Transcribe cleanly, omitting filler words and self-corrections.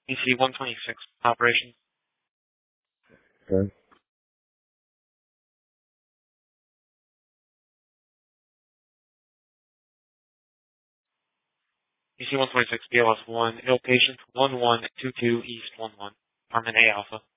DC-126, operation. Okay. DC-126, BLS-1, ill patient 1122 East 11, Armin A Alpha.